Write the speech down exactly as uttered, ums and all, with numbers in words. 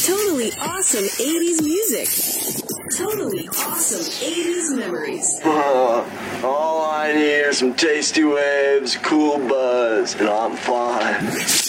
Totally awesome eighties music. Totally awesome eighties memories. Uh, all I need are some tasty waves, cool buzz, and I'm fine.